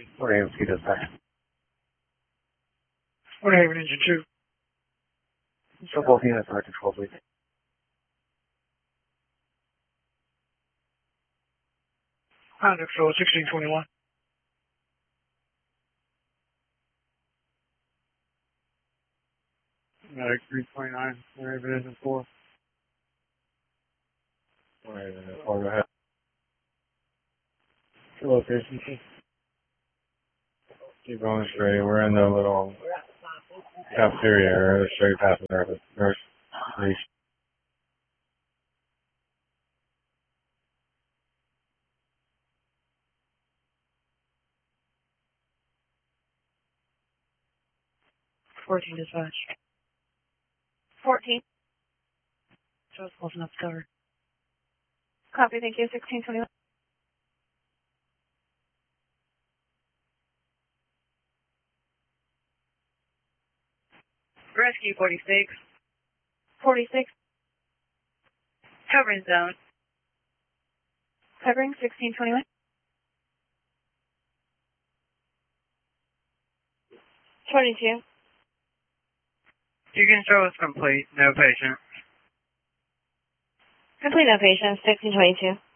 Haven, Ski Dispatch. Port Haven, Engine 2. So both units are control, please. Contact flow 1621. Medic 329, Port Haven, Engine 4. Port Haven, Engine 4, go ahead. Your location, please. Keep going straight. We're in the little cafeteria area, straight past the nurse station. Dispatch. 14. So it's close enough to cover. Copy, thank you. 1621. Rescue 46. 46. Covering zone. Covering 1621. 22. You can show us complete. No patient. Complete no patients. 1622.